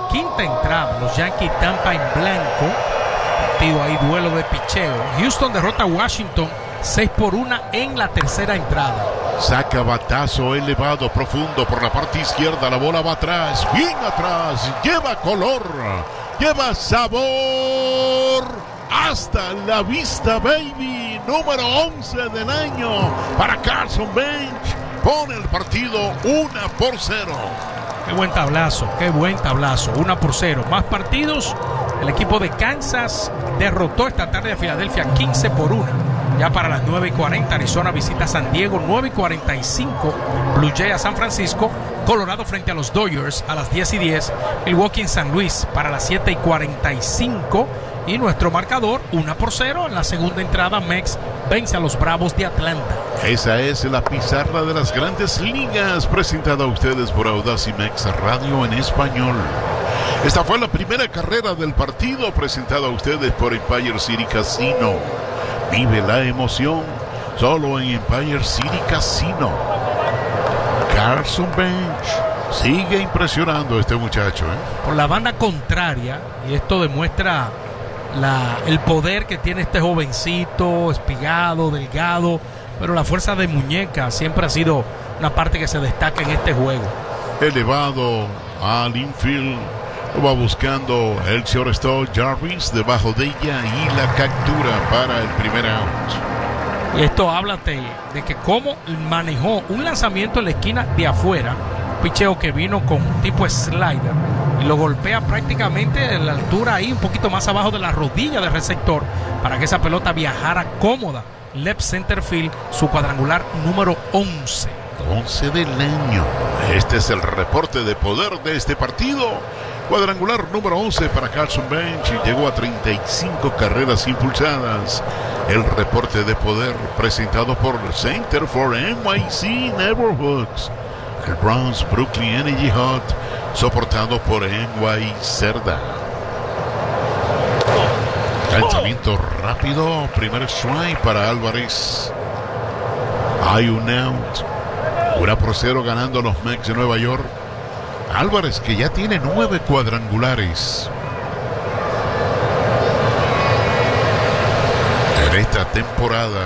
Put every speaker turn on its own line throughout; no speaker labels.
quinta entrada, los Yankees Tampa en blanco. Partido ahí, duelo de picheo. Houston derrota a Washington 6-1 en la tercera entrada.
Saca batazo elevado, profundo por la parte izquierda. La bola va atrás, bien atrás. Lleva color, lleva sabor. Hasta la vista, baby. Número 11 del año para Carson Bench. Pone el partido 1-0.
Qué buen tablazo, qué buen tablazo. 1-0. Más partidos. El equipo de Kansas derrotó esta tarde a Filadelfia 15-1. Ya para las 9:40, Arizona visita a San Diego. 9:45, Blue Jays a San Francisco. Colorado frente a los Dodgers a las 10:10. Milwaukee en San Luis para las 7:45. Y nuestro marcador 1-0 en la segunda entrada. Mex vence a los Bravos de Atlanta.
Esa es la pizarra de las grandes ligas, presentada a ustedes por Audacy Mex Radio en español. Esta fue la primera carrera del partido, presentada a ustedes por Empire City Casino. Vive la emoción solo en Empire City Casino. Carson Bench sigue impresionando a este muchacho,
Por la banda contraria, y esto demuestra el poder que tiene este jovencito, espigado, delgado, pero la fuerza de muñeca siempre ha sido una parte que se destaca en este juego.
Elevado al infield, lo va buscando el shortstop Jarvis debajo de ella y la captura para el primer out.
Y esto habla de que cómo manejó un lanzamiento en la esquina de afuera, un picheo que vino con tipo slider y lo golpea prácticamente en la altura ahí, un poquito más abajo de la rodilla del receptor, para que esa pelota viajara cómoda. Left center field, su cuadrangular número 11.
11 del año. Este es el reporte de poder de este partido. Cuadrangular número 11 para Carson Bench y llegó a 35 carreras impulsadas. El reporte de poder presentado por Center for NYC Neighborhoods. El Browns Brooklyn Energy Hut, soportado por NY Cerda. Lanzamiento rápido, primer strike para Álvarez. Hay un out. 1-0 ganando los Mets de Nueva York. Álvarez, que ya tiene 9 cuadrangulares en esta temporada.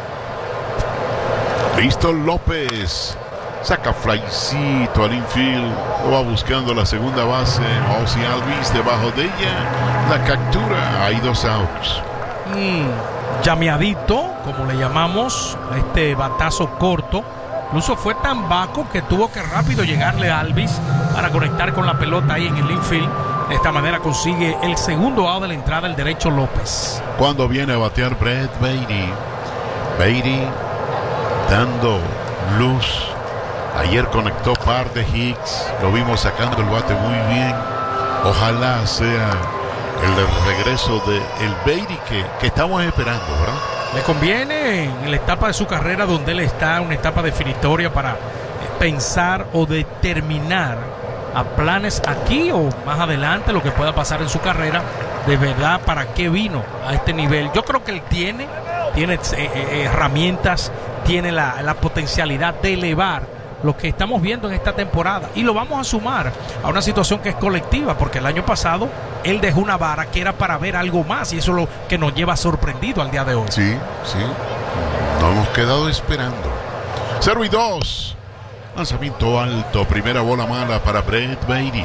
Listo López. Saca flycito al infield. Lo va buscando la segunda base. Ozzie Albies debajo de ella. La captura. Hay 2 outs.
Llameadito, como le llamamos, a este batazo corto. Incluso fue tan bajo que tuvo que rápido llegarle a Albies para conectar con la pelota ahí en el infield. De esta manera consigue el segundo out de la entrada, el derecho López.
Cuando viene a batear Brett Baty. Baty dando luz. Ayer conectó par de hits. Lo vimos sacando el bate muy bien. Ojalá sea el regreso de el Baty que estamos esperando, ¿verdad?
Le conviene en la etapa de su carrera donde él está, una etapa definitoria para pensar o determinar a planes aquí o más adelante lo que pueda pasar en su carrera, de verdad para qué vino a este nivel. Yo creo que él tiene herramientas, tiene la potencialidad de elevar lo que estamos viendo en esta temporada, y lo vamos a sumar a una situación que es colectiva, porque el año pasado él dejó una vara que era para ver algo más, y eso es lo que nos lleva sorprendido al día de hoy.
Sí, nos hemos quedado esperando. 0-2, lanzamiento alto, primera bola mala para Brett Baty.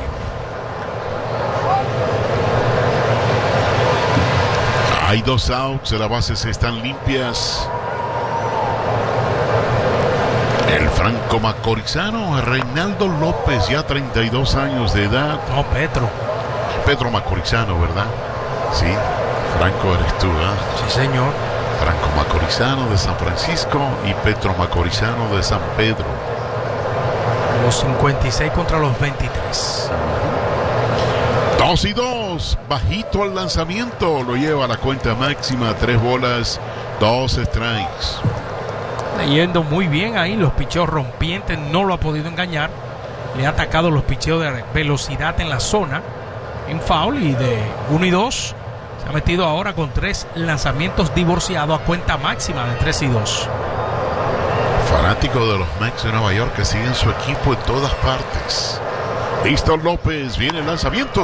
Hay 2 outs, las bases están limpias. El franco macorizano Reinaldo López, ya 32 años de edad.
No,
Pedro Macorizano, ¿verdad? Sí, Franco eres tú, ¿verdad?
Sí, señor.
Franco Macorizano de San Francisco y Pedro Macorizano de San Pedro.
Los 56 contra los 23.
2-2, bajito al lanzamiento, lo lleva a la cuenta máxima, 3 bolas, 2 strikes.
Yendo muy bien ahí, los picheos rompientes, no lo ha podido engañar. Le ha atacado los picheos de velocidad en la zona, en foul, y de 1-2 se ha metido ahora con 3 lanzamientos divorciados a cuenta máxima de 3-2.
Fanático de los Mets de Nueva York que siguen su equipo en todas partes. Listo López, viene el lanzamiento.